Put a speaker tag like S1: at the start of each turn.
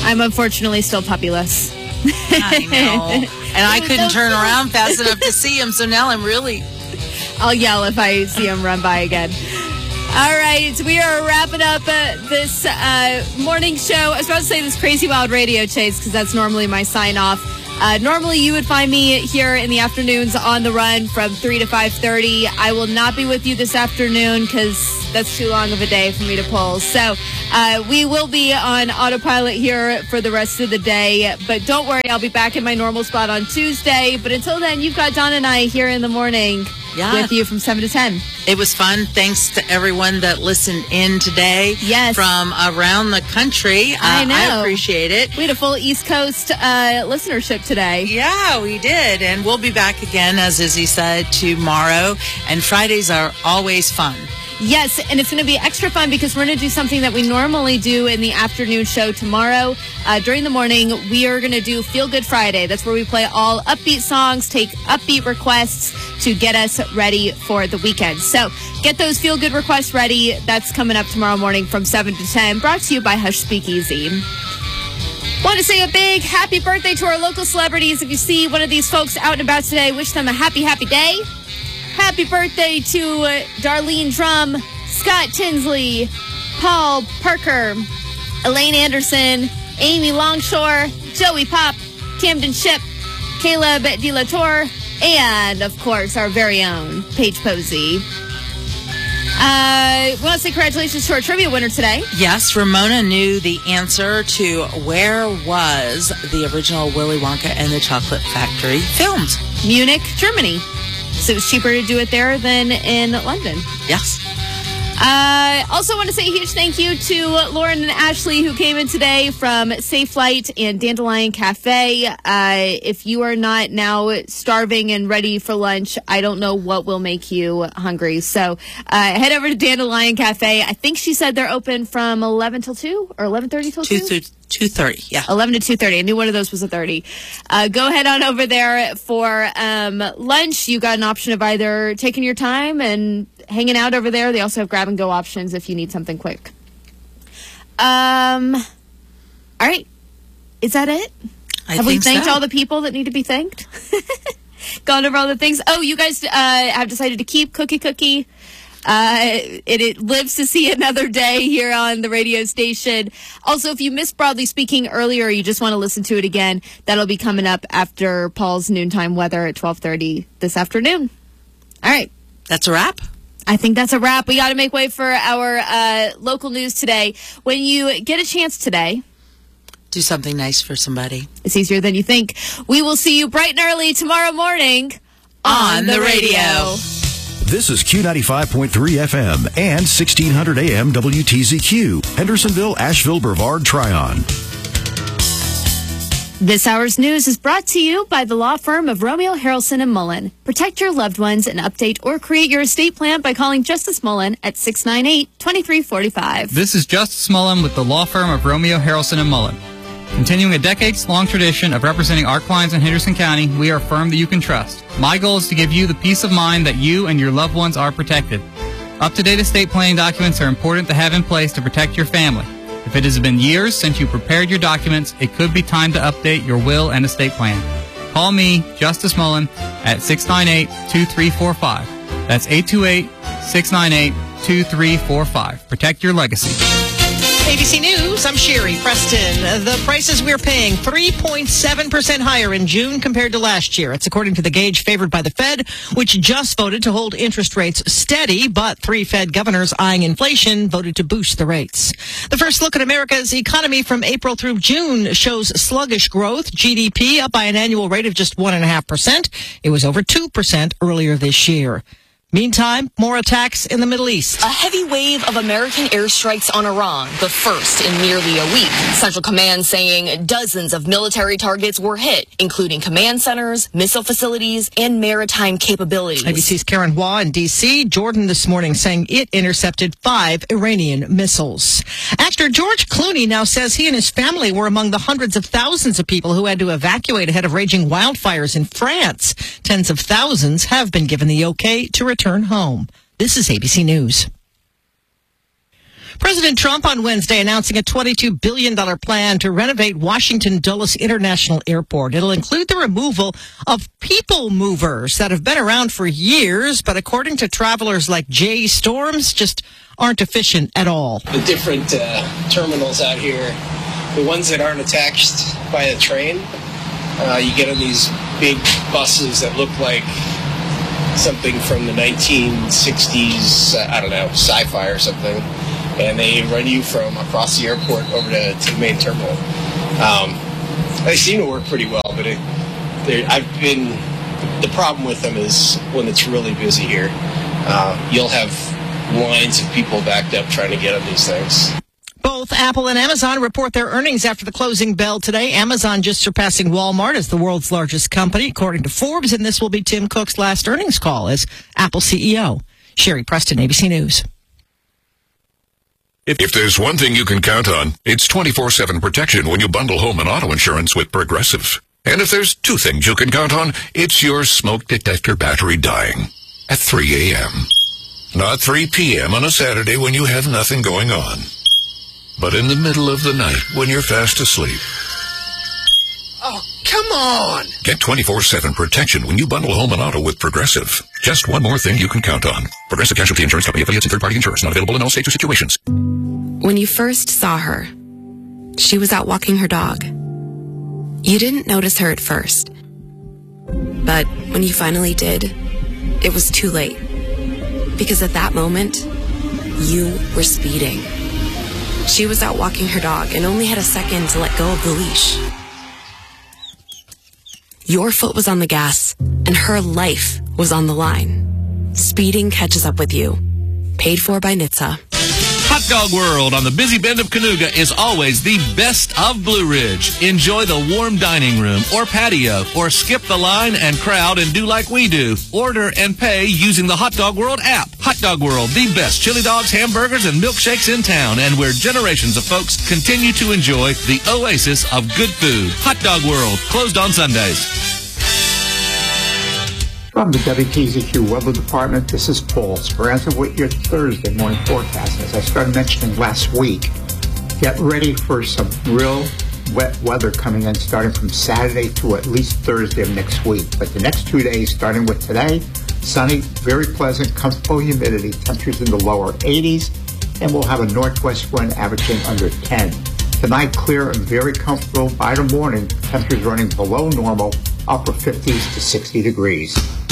S1: I'm unfortunately still puppyless.
S2: I know. And I couldn't turn around fast enough to see him, so now I'm really...
S1: I'll yell if I see him run by again. All right, we are wrapping up this morning show. I was about to say this Crazy Wild Radio Chase because that's normally my sign-off. Normally, you would find me here in the afternoons on the run from 3 to 5:30. I will not be with you this afternoon because that's too long of a day for me to pull. So we will be on autopilot here for the rest of the day. But don't worry, I'll be back in my normal spot on Tuesday. But until then, you've got Dawn and I here in the morning with you from 7 to 10.
S2: It was fun. Thanks to everyone that listened in today.
S1: Yes.
S2: From around the country.
S1: I know.
S2: I appreciate it.
S1: We had a full East Coast listenership today.
S2: Yeah, we did. And we'll be back again, as Izzy said, tomorrow. And Fridays are always fun.
S1: Yes, and it's going to be extra fun because we're going to do something that we normally do in the afternoon show tomorrow. During the morning, we are going to do Feel Good Friday. That's where we play all upbeat songs, take upbeat requests to get us ready for the weekend. So get those Feel Good requests ready. That's coming up tomorrow morning from 7 to 10. Brought to you by Hush Speakeasy. Want to say a big happy birthday to our local celebrities. If you see one of these folks out and about today, wish them a happy, happy day. Happy birthday to Darlene Drum, Scott Tinsley, Paul Parker, Elaine Anderson, Amy Longshore, Joey Pop, Camden Ship, Caleb De La Torre, and, of course, our very own Paige Posey. We want to say congratulations to our trivia winner today.
S2: Yes, Ramona knew the answer to where was the original Willy Wonka and the Chocolate Factory filmed.
S1: Munich, Germany. So it was cheaper to do it there than in London.
S2: Yes.
S1: Also want to say a huge thank you to Lauren and Ashley who came in today from Safe Flight and Dandelion Cafe. If you are not now starving and ready for lunch, I don't know what will make you hungry. So head over to Dandelion Cafe. I think she said they're open from 11 till 2 or 11:30 till 2?
S2: 2:30, yeah.
S1: 11 to 2:30. I knew one of those was a 30. Go head on over there for lunch. You got an option of either taking your time and hanging out over there. They also have grab-and-go options if you need something quick. All right. Is that it? Have we thanked all the people that need to be thanked? Gone over all the things. Oh, you guys have decided to keep Cookie. It lives to see another day here on the radio station. Also, if you missed Broadly Speaking earlier, or you just want to listen to it again, that'll be coming up after Paul's noontime weather at 12:30 this afternoon. All right.
S2: That's a wrap.
S1: I think that's a wrap. We got to make way for our local news today. When you get a chance today,
S2: do something nice for somebody.
S1: It's easier than you think. We will see you bright and early tomorrow morning on the radio.
S3: This is Q95.3 FM and 1600 AM WTZQ, Hendersonville, Asheville, Brevard, Tryon.
S1: This hour's news is brought to you by the law firm of Romeo, Harrelson & Mullen. Protect your loved ones and update or create your estate plan by calling Justice Mullen at 698-2345.
S4: This is Justice Mullen with the law firm of Romeo, Harrelson & Mullen. Continuing a decades-long tradition of representing our clients in Henderson County, we are a firm that you can trust. My goal is to give you the peace of mind that you and your loved ones are protected. Up-to-date estate planning documents are important to have in place to protect your family. If it has been years since you prepared your documents, it could be time to update your will and estate plan. Call me, Justice Mullen, at 698-2345. That's 828-698-2345. Protect your legacy.
S5: ABC News, I'm Sherry Preston. The prices we're paying 3.7% higher in June compared to last year. It's according to the gauge favored by the Fed, which just voted to hold interest rates steady, but 3 Fed governors eyeing inflation voted to boost the rates. The first look at America's economy from April through June shows sluggish growth. GDP up by an annual rate of just 1.5%. It was over 2% earlier this year. Meantime, more attacks in the Middle East.
S6: A heavy wave of American airstrikes on Iran, the first in nearly a week. Central Command saying dozens of military targets were hit, including command centers, missile facilities, and maritime capabilities.
S5: ABC's Karen Hua in D.C. Jordan this morning saying it intercepted 5 Iranian missiles. Actor George Clooney now says he and his family were among the hundreds of thousands of people who had to evacuate ahead of raging wildfires in France. Tens of thousands have been given the okay to return home. This is ABC News. President Trump on Wednesday announcing a $22 billion plan to renovate Washington Dulles International Airport. It'll include the removal of people movers that have been around for years, but according to travelers like Jay Storms, just aren't efficient at all.
S7: The different terminals out here, the ones that aren't attached by a train, you get on these big buses that look like something from the 1960s, I don't know, sci-fi or something, and they run you from across the airport over to the main terminal. They seem to work pretty well, but the problem with them is when it's really busy here, you'll have lines of people backed up trying to get on these things.
S5: Both Apple and Amazon report their earnings after the closing bell today. Amazon just surpassing Walmart as the world's largest company, according to Forbes, and this will be Tim Cook's last earnings call as Apple CEO. Sherry Preston, ABC News.
S8: If there's one thing you can count on, it's 24/7 protection when you bundle home and auto insurance with Progressive. And if there's two things you can count on, it's your smoke detector battery dying at 3 a.m. Not 3 p.m. on a Saturday when you have nothing going on, but in the middle of the night when you're fast asleep.
S7: Oh, come on!
S8: Get 24/7 protection when you bundle home and auto with Progressive. Just one more thing you can count on. Progressive Casualty Insurance Company, affiliates and third-party insurers. Not available in all states or situations.
S9: When you first saw her, she was out walking her dog. You didn't notice her at first. But when you finally did, it was too late. Because at that moment, you were speeding. She was out walking her dog and only had a second to let go of the leash. Your foot was on the gas, and her life was on the line. Speeding catches up with you. Paid for by NHTSA.
S10: Hot Dog World on the busy bend of Cayuga is always the best of Blue Ridge. Enjoy the warm dining room or patio, or skip the line and crowd and do like we do. Order and pay using the Hot Dog World app. Hot Dog World, the best chili dogs, hamburgers, and milkshakes in town, and where generations of folks continue to enjoy the oasis of good food. Hot Dog World, closed on Sundays.
S11: From the WTZQ Weather Department, this is Paul Speranza with your Thursday morning forecast. As I started mentioning last week, get ready for some real wet weather coming in starting from Saturday through at least Thursday of next week. But the next 2 days, starting with today, sunny, very pleasant, comfortable humidity, temperatures in the lower 80s, and we'll have a northwest wind averaging under 10. Tonight, clear and very comfortable. By the morning, temperatures running below normal, upper 50s to 60 degrees.